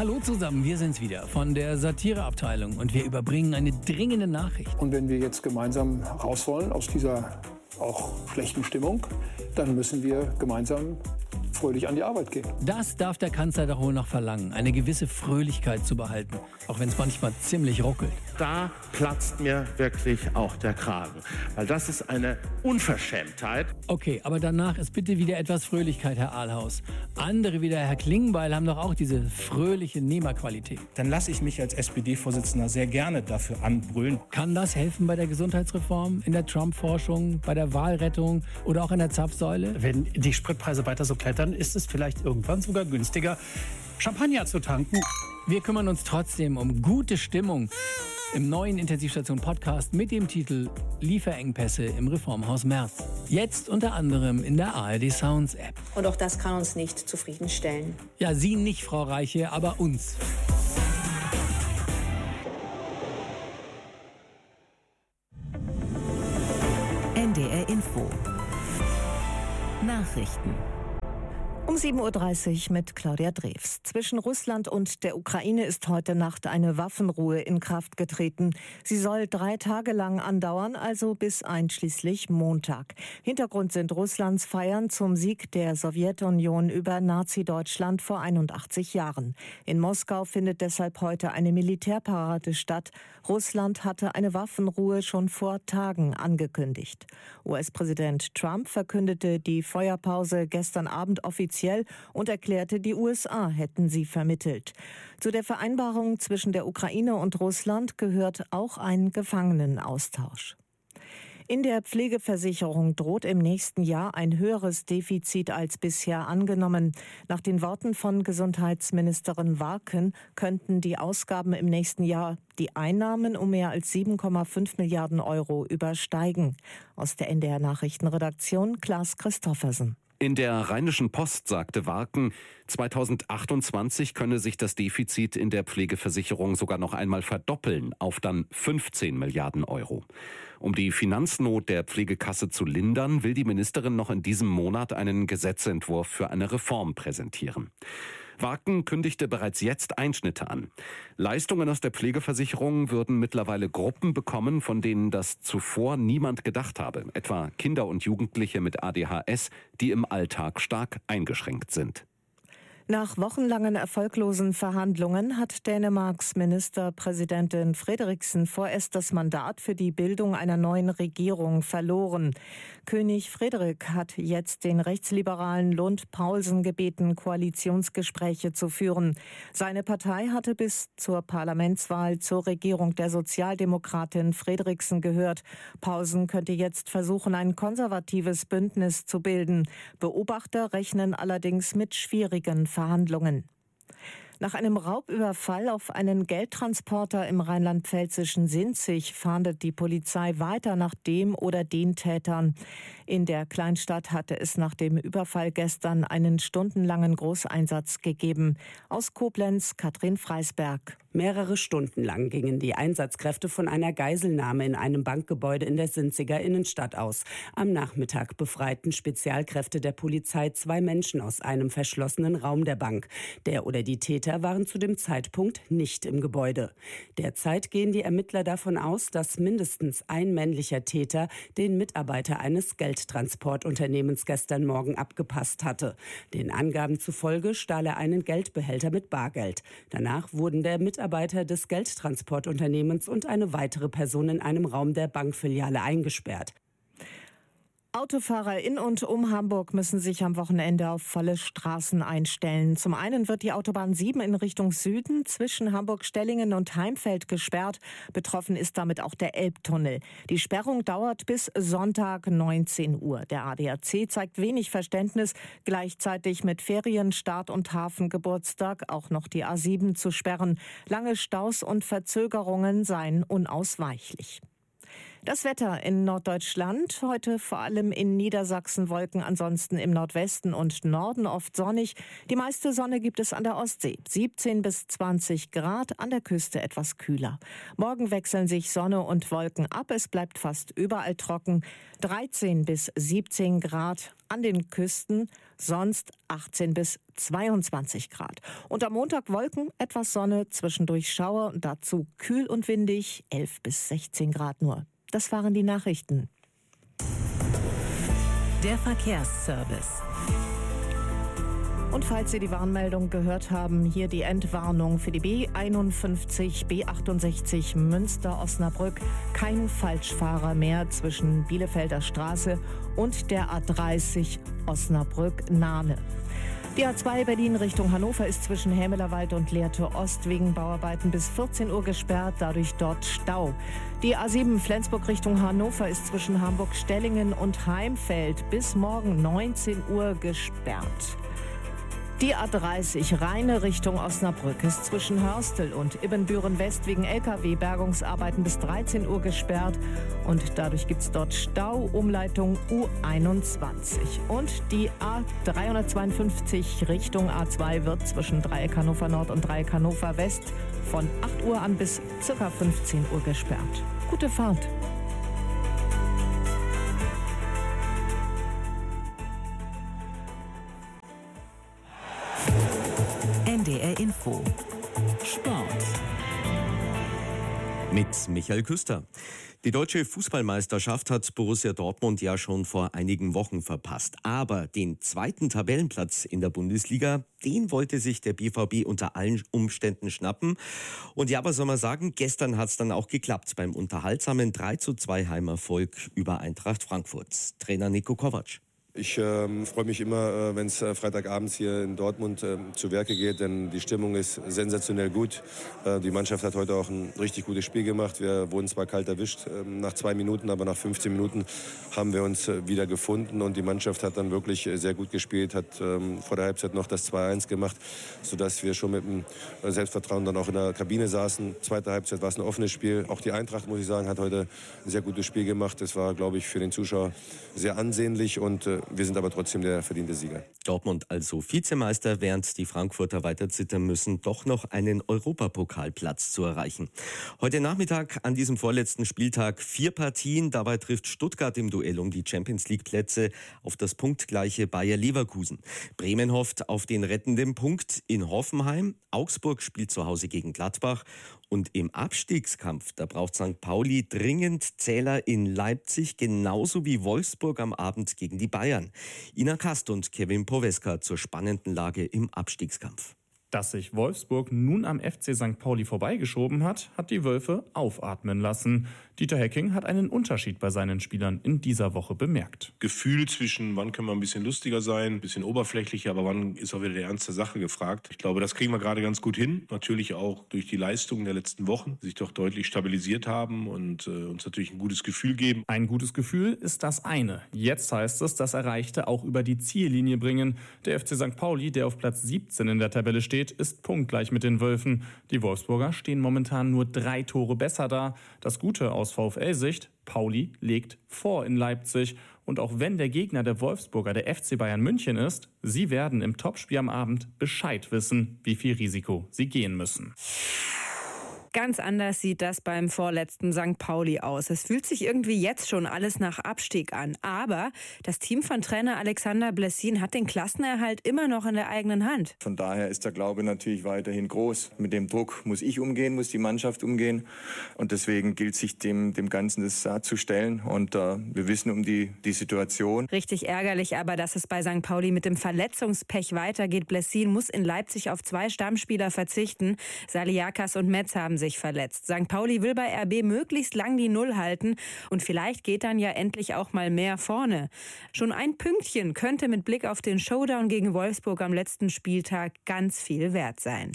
Hallo zusammen, wir sind's wieder von der Satireabteilung und wir überbringen eine dringende Nachricht. Und wenn wir jetzt gemeinsam raus wollen aus dieser auch schlechten Stimmung, dann müssen wir gemeinsam fröhlich an die Arbeit gehen. Das darf der Kanzler doch wohl noch verlangen, eine gewisse Fröhlichkeit zu behalten, auch wenn es manchmal ziemlich ruckelt. Da platzt mir wirklich auch der Kragen, weil das ist eine Unverschämtheit. Okay, aber danach ist bitte wieder etwas Fröhlichkeit, Herr Ahlhaus. Andere wie der Herr Klingbeil haben doch auch diese fröhliche Nehmerqualität. Dann lasse ich mich als SPD-Vorsitzender sehr gerne dafür anbrüllen. Kann das helfen bei der Gesundheitsreform, in der Trump-Forschung, bei der Wahlrettung oder auch in der Zapfsäule? Wenn die Spritpreise weiter so klettern, ist es vielleicht irgendwann sogar günstiger, Champagner zu tanken. Wir kümmern uns trotzdem um gute Stimmung im neuen Intensivstation-Podcast mit dem Titel Lieferengpässe im Reformhaus Merz. Jetzt unter anderem in der ARD Sounds App. Und auch das kann uns nicht zufriedenstellen. Ja, Sie nicht, Frau Reiche, aber uns. NDR Info. Nachrichten. Um 7.30 Uhr mit Claudia Drews. Zwischen Russland und der Ukraine ist heute Nacht eine Waffenruhe in Kraft getreten. Sie soll 3 Tage lang andauern, also bis einschließlich Montag. Hintergrund sind Russlands Feiern zum Sieg der Sowjetunion über Nazi-Deutschland vor 81 Jahren. In Moskau findet deshalb heute eine Militärparade statt. Russland hatte eine Waffenruhe schon vor Tagen angekündigt. US-Präsident Trump verkündete die Feuerpause gestern Abend offiziell und erklärte, die USA hätten sie vermittelt. Zu der Vereinbarung zwischen der Ukraine und Russland gehört auch ein Gefangenenaustausch. In der Pflegeversicherung droht im nächsten Jahr ein höheres Defizit als bisher angenommen. Nach den Worten von Gesundheitsministerin Warken könnten die Ausgaben im nächsten Jahr die Einnahmen um mehr als 7,5 Milliarden Euro übersteigen. Aus der NDR Nachrichtenredaktion Klaas Christoffersen. In der Rheinischen Post sagte Warken, 2028 könne sich das Defizit in der Pflegeversicherung sogar noch einmal verdoppeln auf dann 15 Milliarden Euro. Um die Finanznot der Pflegekasse zu lindern, will die Ministerin noch in diesem Monat einen Gesetzentwurf für eine Reform präsentieren. Warken kündigte bereits jetzt Einschnitte an. Leistungen aus der Pflegeversicherung würden mittlerweile Gruppen bekommen, von denen das zuvor niemand gedacht habe. Etwa Kinder und Jugendliche mit ADHS, die im Alltag stark eingeschränkt sind. Nach wochenlangen erfolglosen Verhandlungen hat Dänemarks Ministerpräsidentin Frederiksen vorerst das Mandat für die Bildung einer neuen Regierung verloren. König Frederik hat jetzt den rechtsliberalen Lund Poulsen gebeten, Koalitionsgespräche zu führen. Seine Partei hatte bis zur Parlamentswahl zur Regierung der Sozialdemokratin Frederiksen gehört. Poulsen könnte jetzt versuchen, ein konservatives Bündnis zu bilden. Beobachter rechnen allerdings mit schwierigen Verhandlungen. Nach einem Raubüberfall auf einen Geldtransporter im rheinland-pfälzischen Sinzig fahndet die Polizei weiter nach dem oder den Tätern. In der Kleinstadt hatte es nach dem Überfall gestern einen stundenlangen Großeinsatz gegeben. Aus Koblenz, Katrin Freisberg. Mehrere Stunden lang gingen die Einsatzkräfte von einer Geiselnahme in einem Bankgebäude in der Sinziger Innenstadt aus. Am Nachmittag befreiten Spezialkräfte der Polizei 2 Menschen aus einem verschlossenen Raum der Bank. Der oder die Täter waren zu dem Zeitpunkt nicht im Gebäude. Derzeit gehen die Ermittler davon aus, dass mindestens ein männlicher Täter den Mitarbeiter eines Geldtransportunternehmens gestern Morgen abgepasst hatte. Den Angaben zufolge stahl er einen Geldbehälter mit Bargeld. Danach wurden der Mitarbeiter des Geldtransportunternehmens und eine weitere Person in einem Raum der Bankfiliale eingesperrt. Autofahrer in und um Hamburg müssen sich am Wochenende auf volle Straßen einstellen. Zum einen wird die Autobahn 7 in Richtung Süden zwischen Hamburg-Stellingen und Heimfeld gesperrt. Betroffen ist damit auch der Elbtunnel. Die Sperrung dauert bis Sonntag 19 Uhr. Der ADAC zeigt wenig Verständnis, gleichzeitig mit Ferienstart und Hafengeburtstag auch noch die A7 zu sperren. Lange Staus und Verzögerungen seien unausweichlich. Das Wetter in Norddeutschland. Heute vor allem in Niedersachsen Wolken, ansonsten im Nordwesten und Norden oft sonnig. Die meiste Sonne gibt es an der Ostsee. 17 bis 20 Grad, an der Küste etwas kühler. Morgen wechseln sich Sonne und Wolken ab. Es bleibt fast überall trocken. 13 bis 17 Grad an den Küsten, sonst 18 bis 22 Grad. Und am Montag Wolken, etwas Sonne, zwischendurch Schauer und dazu kühl und windig, 11 bis 16 Grad nur. Das waren die Nachrichten. Der Verkehrsservice. Und falls Sie die Warnmeldung gehört haben, hier die Entwarnung für die B51, B68 Münster-Osnabrück. Kein Falschfahrer mehr zwischen Bielefelder Straße und der A30 Osnabrück-Nahne. Die A2 Berlin Richtung Hannover ist zwischen Hämelerwald und Lehrte Ost wegen Bauarbeiten bis 14 Uhr gesperrt, dadurch dort Stau. Die A7 Flensburg Richtung Hannover ist zwischen Hamburg-Stellingen und Heimfeld bis morgen 19 Uhr gesperrt. Die A30 Rheine Richtung Osnabrück ist zwischen Hörstel und Ibbenbüren-West wegen LKW-Bergungsarbeiten bis 13 Uhr gesperrt und dadurch gibt es dort Stau, Umleitung U21. Und die A352 Richtung A2 wird zwischen Dreieck Hannover Nord und Dreieck Hannover West von 8 Uhr an bis ca. 15 Uhr gesperrt. Gute Fahrt! NDR Info. Sport. Mit Michael Küster. Die deutsche Fußballmeisterschaft hat Borussia Dortmund ja schon vor einigen Wochen verpasst. Aber den zweiten Tabellenplatz in der Bundesliga, den wollte sich der BVB unter allen Umständen schnappen. Und ja, was soll man sagen, gestern hat es dann auch geklappt beim unterhaltsamen 3:2 Heimerfolg über Eintracht Frankfurt. Trainer Niko Kovac. Ich freue mich immer, wenn es Freitagabends hier in Dortmund zu Werke geht, denn die Stimmung ist sensationell gut. Die Mannschaft hat heute auch ein richtig gutes Spiel gemacht. Wir wurden zwar kalt erwischt nach 2 Minuten, aber nach 15 Minuten haben wir uns wieder gefunden und die Mannschaft hat dann wirklich sehr gut gespielt, hat vor der Halbzeit noch das 2:1 gemacht, sodass wir schon mit dem Selbstvertrauen dann auch in der Kabine saßen. Zweite Halbzeit war es ein offenes Spiel. Auch die Eintracht, muss ich sagen, hat heute ein sehr gutes Spiel gemacht. Das war, glaube ich, für den Zuschauer sehr ansehnlich und wir sind aber trotzdem der verdiente Sieger. Dortmund also Vizemeister, während die Frankfurter weiter zittern müssen, doch noch einen Europapokalplatz zu erreichen. Heute Nachmittag an diesem vorletzten Spieltag 4 Partien. Dabei trifft Stuttgart im Duell um die Champions-League-Plätze auf das punktgleiche Bayer Leverkusen. Bremen hofft auf den rettenden Punkt in Hoffenheim. Augsburg spielt zu Hause gegen Gladbach. Und im Abstiegskampf, da braucht St. Pauli dringend Zähler in Leipzig, genauso wie Wolfsburg am Abend gegen die Bayern. Ina Kast und Kevin Poweska zur spannenden Lage im Abstiegskampf. Dass sich Wolfsburg nun am FC St. Pauli vorbeigeschoben hat, hat die Wölfe aufatmen lassen. Dieter Hecking hat einen Unterschied bei seinen Spielern in dieser Woche bemerkt. Gefühl zwischen, wann können wir ein bisschen lustiger sein, ein bisschen oberflächlicher, aber wann ist auch wieder die ernste Sache gefragt. Ich glaube, das kriegen wir gerade ganz gut hin. Natürlich auch durch die Leistungen der letzten Wochen, die sich doch deutlich stabilisiert haben und uns natürlich ein gutes Gefühl geben. Ein gutes Gefühl ist das eine. Jetzt heißt es, das Erreichte auch über die Ziellinie bringen. Der FC St. Pauli, der auf Platz 17 in der Tabelle steht, ist punktgleich mit den Wölfen. Die Wolfsburger stehen momentan nur 3 Tore besser da. Das Gute aus VfL-Sicht, Pauli legt vor in Leipzig. Und auch wenn der Gegner der Wolfsburger der FC Bayern München ist, sie werden im Topspiel am Abend Bescheid wissen, wie viel Risiko sie gehen müssen. Ganz anders sieht das beim vorletzten St. Pauli aus. Es fühlt sich irgendwie jetzt schon alles nach Abstieg an. Aber das Team von Trainer Alexander Blessin hat den Klassenerhalt immer noch in der eigenen Hand. Von daher ist der Glaube natürlich weiterhin groß. Mit dem Druck muss ich umgehen, muss die Mannschaft umgehen. Und deswegen gilt sich dem Ganzen das zu stellen. Und wir wissen um die Situation. Richtig ärgerlich aber, dass es bei St. Pauli mit dem Verletzungspech weitergeht. Blessin muss in Leipzig auf 2 Stammspieler verzichten. Saliakas und Metz haben sich verletzt. St. Pauli will bei RB möglichst lang die Null halten und vielleicht geht dann ja endlich auch mal mehr vorne. Schon ein Pünktchen könnte mit Blick auf den Showdown gegen Wolfsburg am letzten Spieltag ganz viel wert sein.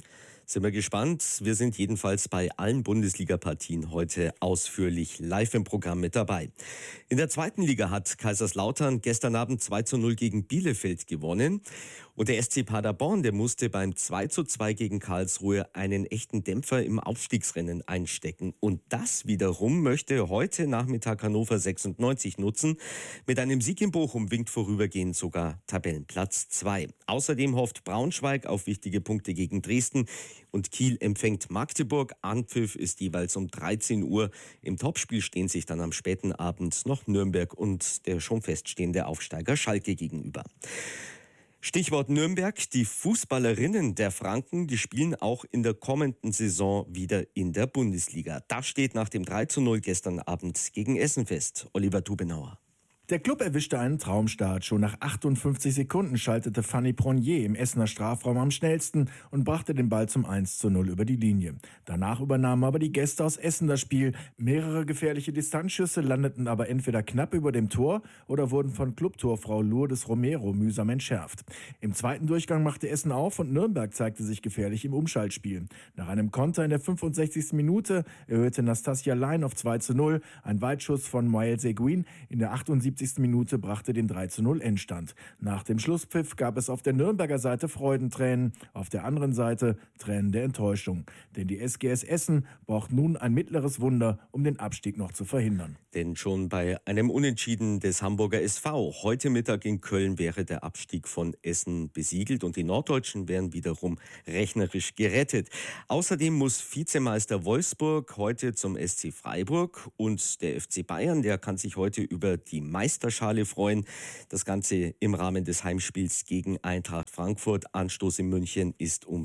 Sind wir gespannt. Wir sind jedenfalls bei allen Bundesliga-Partien heute ausführlich live im Programm mit dabei. In der zweiten Liga hat Kaiserslautern gestern Abend 2:0 gegen Bielefeld gewonnen. Und der SC Paderborn, der musste beim 2:2 gegen Karlsruhe einen echten Dämpfer im Aufstiegsrennen einstecken. Und das wiederum möchte heute Nachmittag Hannover 96 nutzen. Mit einem Sieg in Bochum winkt vorübergehend sogar Tabellenplatz 2. Außerdem hofft Braunschweig auf wichtige Punkte gegen Dresden. Und Kiel empfängt Magdeburg. Anpfiff ist jeweils um 13 Uhr. Im Topspiel stehen sich dann am späten Abend noch Nürnberg und der schon feststehende Aufsteiger Schalke gegenüber. Stichwort Nürnberg. Die Fußballerinnen der Franken, die spielen auch in der kommenden Saison wieder in der Bundesliga. Das steht nach dem 3:0 gestern Abend gegen Essen fest. Oliver Tubenauer. Der Klub erwischte einen Traumstart. Schon nach 58 Sekunden schaltete Fanny Pronier im Essener Strafraum am schnellsten und brachte den Ball zum 1:0 über die Linie. Danach übernahmen aber die Gäste aus Essen das Spiel. Mehrere gefährliche Distanzschüsse landeten aber entweder knapp über dem Tor oder wurden von Clubtorfrau Lourdes Romero mühsam entschärft. Im zweiten Durchgang machte Essen auf und Nürnberg zeigte sich gefährlich im Umschaltspiel. Nach einem Konter in der 65. Minute erhöhte Nastasia Lein auf 2:0. Ein Weitschuss von Moël Seguin in der 78. Minute brachte den 3:0 Endstand. Nach dem Schlusspfiff gab es auf der Nürnberger Seite Freudentränen, auf der anderen Seite Tränen der Enttäuschung. Denn die SGS Essen braucht nun ein mittleres Wunder, um den Abstieg noch zu verhindern. Denn schon bei einem Unentschieden des Hamburger SV heute Mittag in Köln wäre der Abstieg von Essen besiegelt und die Norddeutschen wären wiederum rechnerisch gerettet. Außerdem muss Vizemeister Wolfsburg heute zum SC Freiburg und der FC Bayern, der kann sich heute über die Meisterschale freuen. Das Ganze im Rahmen des Heimspiels gegen Eintracht Frankfurt. Anstoß in München ist um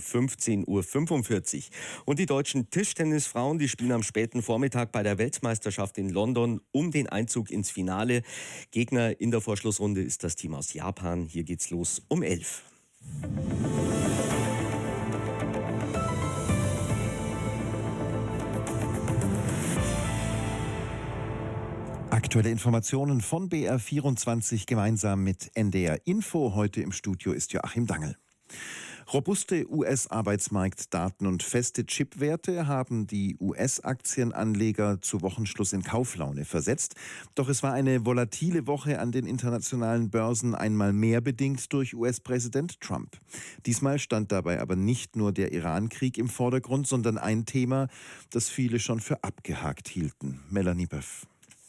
15:45 Uhr. Und die deutschen Tischtennisfrauen, die spielen am späten Vormittag bei der Weltmeisterschaft in London um den Einzug ins Finale. Gegner in der Vorschlussrunde ist das Team aus Japan. Hier geht's los um 11 Uhr. Aktuelle Informationen von BR24 gemeinsam mit NDR Info. Heute im Studio ist Joachim Dangel. Robuste US-Arbeitsmarktdaten und feste Chipwerte haben die US-Aktienanleger zu Wochenschluss in Kauflaune versetzt. Doch es war eine volatile Woche an den internationalen Börsen, einmal mehr bedingt durch US-Präsident Trump. Diesmal stand dabei aber nicht nur der Iran-Krieg im Vordergrund, sondern ein Thema, das viele schon für abgehakt hielten. Melanie Böff.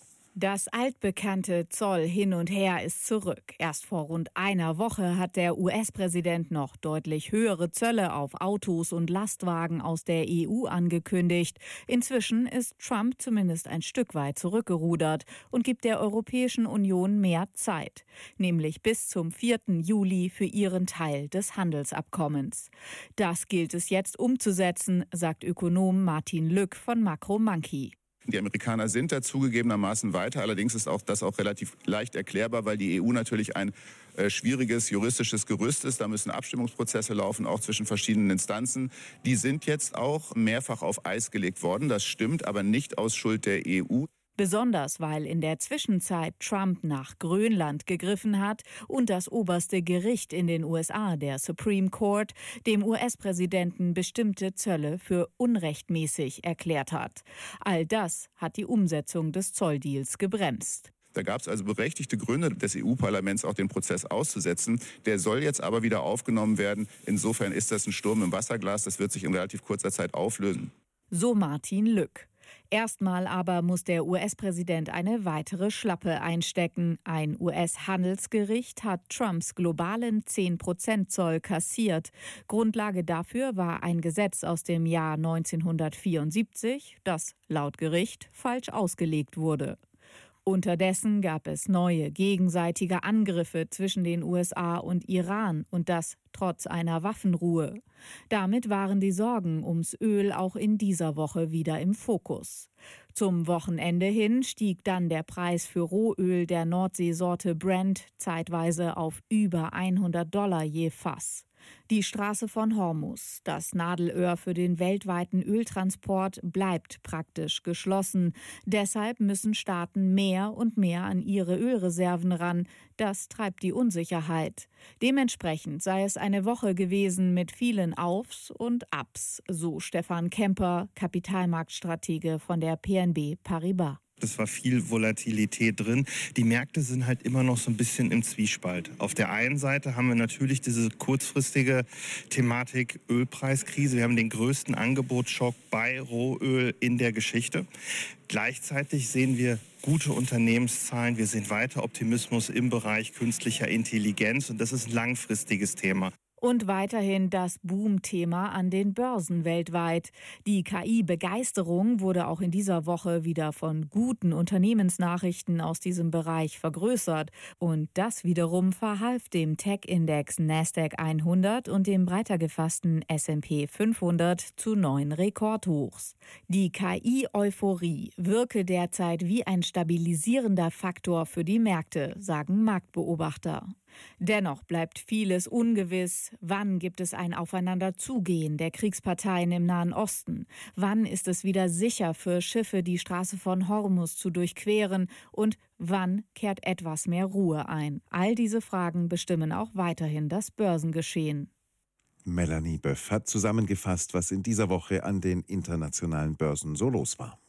Das altbekannte Zoll hin und her ist zurück. Erst vor rund einer Woche hat der US-Präsident noch deutlich höhere Zölle auf Autos und Lastwagen aus der EU angekündigt. Inzwischen ist Trump zumindest ein Stück weit zurückgerudert und gibt der Europäischen Union mehr Zeit, nämlich bis zum 4. Juli für ihren Teil des Handelsabkommens. Das gilt es jetzt umzusetzen, sagt Ökonom Martin Lück von Macro Monkey. Die Amerikaner sind da zugegebenermaßen weiter. Allerdings ist das auch relativ leicht erklärbar, weil die EU natürlich ein schwieriges juristisches Gerüst ist. Da müssen Abstimmungsprozesse laufen, auch zwischen verschiedenen Instanzen. Die sind jetzt auch mehrfach auf Eis gelegt worden. Das stimmt, aber nicht aus Schuld der EU. Besonders, weil in der Zwischenzeit Trump nach Grönland gegriffen hat und das oberste Gericht in den USA, der Supreme Court, dem US-Präsidenten bestimmte Zölle für unrechtmäßig erklärt hat. All das hat die Umsetzung des Zolldeals gebremst. Da gab es also berechtigte Gründe des EU-Parlaments, auch den Prozess auszusetzen. Der soll jetzt aber wieder aufgenommen werden. Insofern ist das ein Sturm im Wasserglas. Das wird sich in relativ kurzer Zeit auflösen. So Martin Lück. Erstmal aber muss der US-Präsident eine weitere Schlappe einstecken. Ein US-Handelsgericht hat Trumps globalen 10% Zoll kassiert. Grundlage dafür war ein Gesetz aus dem Jahr 1974, das laut Gericht falsch ausgelegt wurde. Unterdessen gab es neue gegenseitige Angriffe zwischen den USA und Iran und das trotz einer Waffenruhe. Damit waren die Sorgen ums Öl auch in dieser Woche wieder im Fokus. Zum Wochenende hin stieg dann der Preis für Rohöl der Nordseesorte Brent zeitweise auf über $100 je Fass. Die Straße von Hormuz, das Nadelöhr für den weltweiten Öltransport, bleibt praktisch geschlossen. Deshalb müssen Staaten mehr und mehr an ihre Ölreserven ran. Das treibt die Unsicherheit. Dementsprechend sei es eine Woche gewesen mit vielen Aufs und Abs, so Stefan Kemper, Kapitalmarktstratege von der BNP Paribas. Es war viel Volatilität drin. Die Märkte sind halt immer noch so ein bisschen im Zwiespalt. Auf der einen Seite haben wir natürlich diese kurzfristige Thematik Ölpreiskrise. Wir haben den größten Angebotsschock bei Rohöl in der Geschichte. Gleichzeitig sehen wir gute Unternehmenszahlen. Wir sehen weiter Optimismus im Bereich künstlicher Intelligenz. Und das ist ein langfristiges Thema. Und weiterhin das Boom-Thema an den Börsen weltweit. Die KI-Begeisterung wurde auch in dieser Woche wieder von guten Unternehmensnachrichten aus diesem Bereich vergrößert. Und das wiederum verhalf dem Tech-Index Nasdaq 100 und dem breiter gefassten S&P 500 zu neuen Rekordhochs. Die KI-Euphorie wirke derzeit wie ein stabilisierender Faktor für die Märkte, sagen Marktbeobachter. Dennoch bleibt vieles ungewiss. Wann gibt es ein Aufeinanderzugehen der Kriegsparteien im Nahen Osten? Wann ist es wieder sicher für Schiffe, die Straße von Hormuz zu durchqueren? Und wann kehrt etwas mehr Ruhe ein? All diese Fragen bestimmen auch weiterhin das Börsengeschehen. Melanie Böff hat zusammengefasst, was in dieser Woche an den internationalen Börsen so los war.